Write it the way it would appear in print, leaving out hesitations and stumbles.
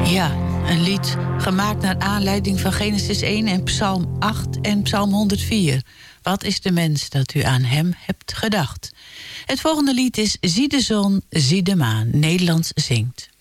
Ja, een lied gemaakt naar aanleiding van Genesis 1 en Psalm 8 en Psalm 104. Wat is de mens dat u aan hem hebt gedacht? Het volgende lied is Zie de zon, zie de maan. Nederlands zingt.